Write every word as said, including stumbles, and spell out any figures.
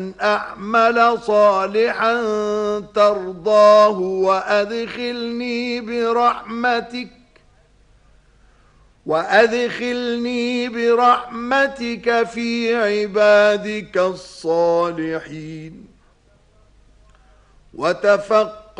أعمل صالحا ترضاه وأدخلني برحمتك وأدخلني برحمتك في عبادك الصالحين. وتفقد